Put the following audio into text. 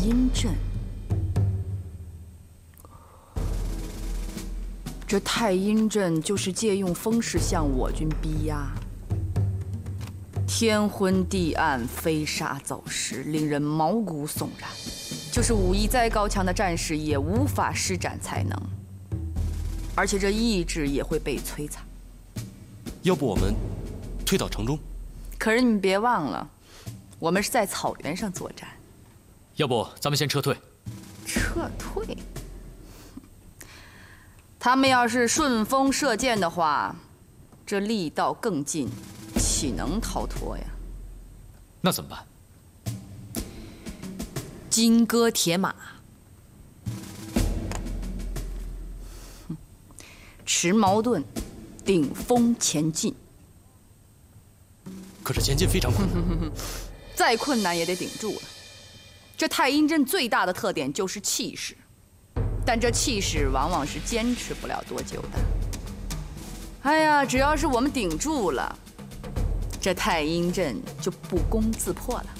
阴阵。这太阴阵就是借用风势向我军逼压，天昏地暗，飞沙走石，令人毛骨悚然。就是武艺再高强的战士也无法施展才能，而且这意志也会被摧残。 要不我们退到城中？ 可是你别忘了，我们是在草原上作战。 要不咱们先撤退？ 撤退？他们要是顺风射箭的话，这力道更近，岂能逃脱呀？ 那怎么办？ 金戈铁马， 持矛盾，顶风前进。 可是前进非常困难， 再困难也得顶住了。这太阴阵最大的特点就是气势，但这气势往往是坚持不了多久的。哎呀，只要是我们顶住了，这太阴阵就不攻自破了。